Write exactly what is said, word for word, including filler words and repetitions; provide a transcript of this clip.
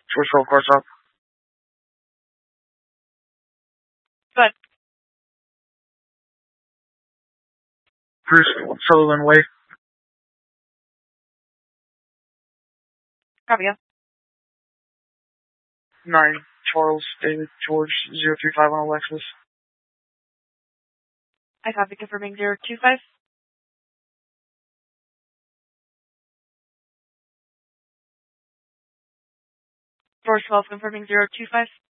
George twelve, car stop. Good. Bruce, Sutherland Way. Copy ya. nine, Charles, David, George, zero three five on Alexis. I copy, confirming zero two five. George twelve, confirming zero two five.